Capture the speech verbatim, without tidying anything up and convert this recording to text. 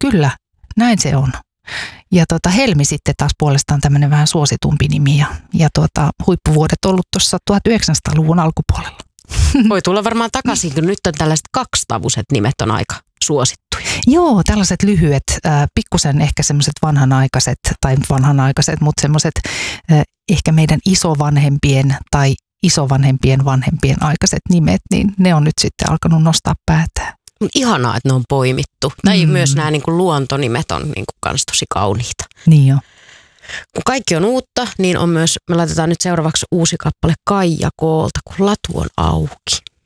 Kyllä, näin se on. Ja tota, Helmi sitten taas puolestaan tämmöinen vähän suositumpi nimi ja, ja tuota, huippuvuodet ollut tuossa tuhatyhdeksänsataaluvun alkupuolella. Voi tulla varmaan takaisin, kun nyt on tällaiset kaksitavuiset nimet on aika suosittuja. Joo, tällaiset lyhyet, äh, pikkusen ehkä semmoiset vanhanaikaiset, tai vanhanaikaiset, mutta semmoiset äh, ehkä meidän isovanhempien tai isovanhempien vanhempien aikaiset nimet, niin ne on nyt sitten alkanut nostaa päätään. Ihanaa, että ne on poimittu. Tai mm. myös nämä niin kuin luontonimet on niin kuin kans tosi kauniita. Niin jo. Kun kaikki on uutta, niin on myös, me laitetaan nyt seuraavaksi uusi kappale Kaija Koolta, kun latu on auki.